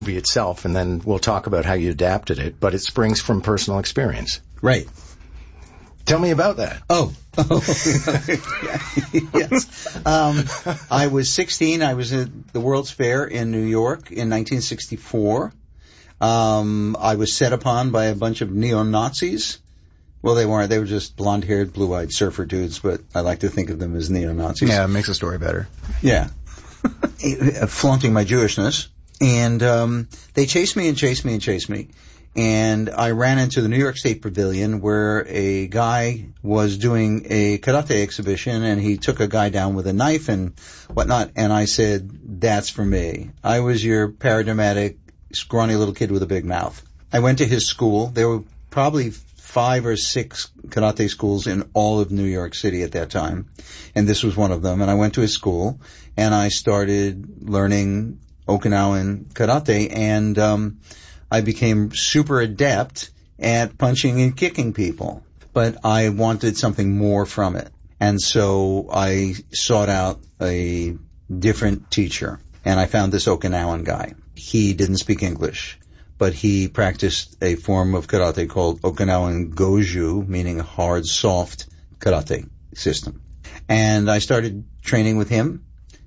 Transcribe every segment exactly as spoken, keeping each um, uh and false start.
movie itself, and then we'll talk about how you adapted it, but it springs from personal experience. Right. Tell me about that. Oh. oh. Yes. Um, I was sixteen. I was at the World's Fair in New York in nineteen sixty-four. Um, I was set upon by a bunch of neo-Nazis. Well, they weren't. They were just blonde-haired, blue-eyed surfer dudes, but I like to think of them as neo-Nazis. Yeah, it makes the story better. Yeah. Flaunting my Jewishness. And um, they chased me and chased me and chased me. And I ran into the New York State Pavilion where a guy was doing a karate exhibition, and he took a guy down with a knife and whatnot. And I said, that's for me. I was your paradigmatic, scrawny little kid with a big mouth. I went to his school. There were probably five or six karate schools in all of New York City at that time, and this was one of them. And I went to his school, and I started learning Okinawan karate, and um I became super adept at punching and kicking people. But I wanted something more from it. And so I sought out a different teacher, and I found this Okinawan guy. He didn't speak English, but he practiced a form of karate called Okinawan Goju, meaning a hard, soft karate system. And I started training with him,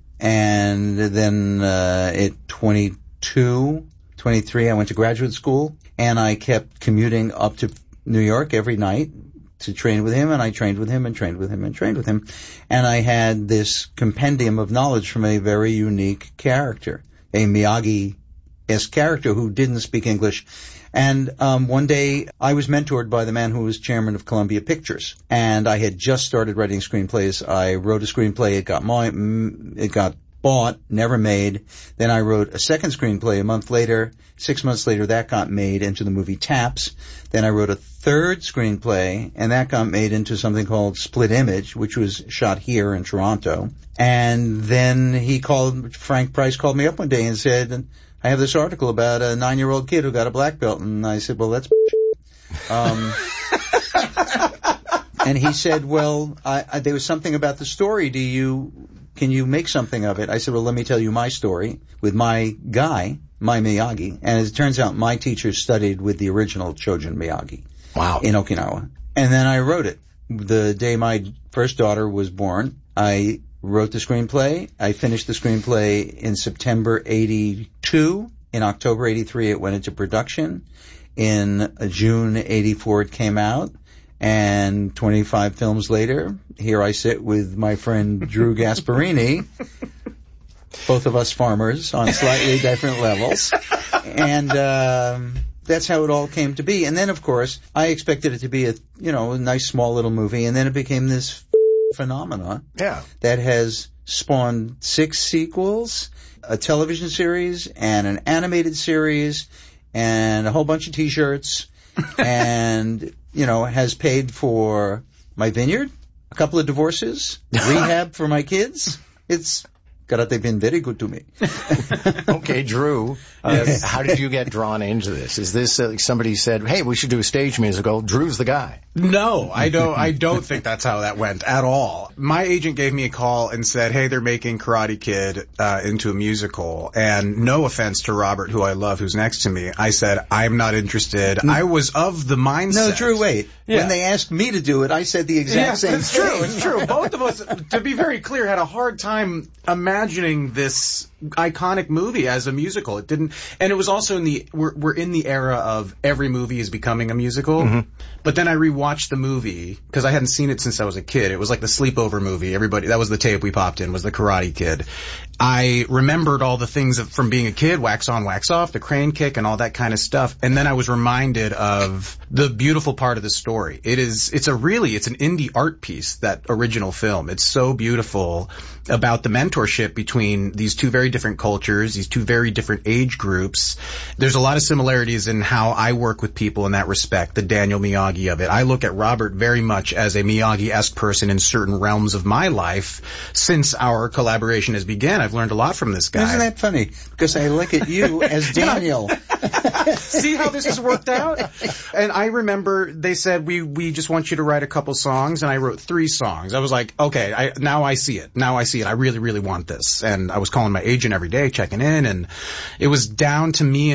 and then uh, at twenty-two, twenty-three, I went to graduate school, and I kept commuting up to New York every night to train with him, and I trained with him and trained with him and trained with him. And I had this compendium of knowledge from a very unique character, a Miyagi-esque character who didn't speak English. And um one day I was mentored by the man who was chairman of Columbia Pictures, and I had just started writing screenplays. I wrote a screenplay, it got my, it got bought, never made. Then I wrote a second screenplay a month later. Six months later, that got made into the movie Taps. Then I wrote a third screenplay, and that got made into something called Split Image, which was shot here in Toronto. And then he called, Frank Price called me up one day and said, I have this article about a nine-year-old kid who got a black belt. And I said, well, that's um and he said, well, I, I, there was something about the story. Do you... Can you make something of it? I said, well, let me tell you my story with my guy, my Miyagi. And as it turns out, my teacher studied with the original Chojun Miyagi. Wow. In Okinawa. And then I wrote it. The day my first daughter was born, I wrote the screenplay. I finished the screenplay in September eighty-two. In October eighty-three, it went into production. In June eighty-four, it came out. And twenty-five films later, here I sit with my friend Drew Gasparini, both of us farmers on slightly different levels. And um, that's how it all came to be. And then, of course, I expected it to be a, you know, a nice small little movie, and then it became this phenomena yeah. that has spawned six sequels, a television series, and an animated series, and a whole bunch of T-shirts, and... you know, has paid for my vineyard, a couple of divorces, rehab for my kids. It's karate been very good to me. Okay, Drew, uh, yes. How did you get drawn into this? Is this uh, like somebody said, hey, we should do a stage musical? Drew's the guy. No, I don't, I don't think that's how that went at all. My agent gave me a call and said, hey, they're making Karate Kid uh, into a musical. And no offense to Robert, who I love, who's next to me, I said, I'm not interested. I was of the mindset. No, Drew, wait. Yeah. When they asked me to do it, I said the exact yes, same it's thing. True, it's true. Both of us, to be very clear, had a hard time imagining this iconic movie as a musical. It didn't, and it was also in the, we're, we're in the era of every movie is becoming a musical. Mm-hmm. But then I rewatched the movie, because I hadn't seen it since I was a kid. It was like the sleepover movie. Everybody, that was the tape we popped in, was the Karate Kid. I remembered all the things from being a kid, wax on, wax off, the crane kick and all that kind of stuff. And then I was reminded of the beautiful part of the story. It is, it's a really, it's an indie art piece, that original film. It's so beautiful about the mentorship between these two very different cultures, these two very different age groups. There's a lot of similarities in how I work with people in that respect, the Daniel Miyagi of it. I look at Robert very much as a Miyagi-esque person in certain realms of my life. Since our collaboration has begun, I've learned a lot from this guy. Isn't that funny? Because I look at you as Daniel. See how this has worked out? And I remember they said, we, we just want you to write a couple songs, and I wrote three songs. I was like, okay, I, now I see it. Now I see it. I really, really want this. And I was calling my agent every day, checking in, and it was down to me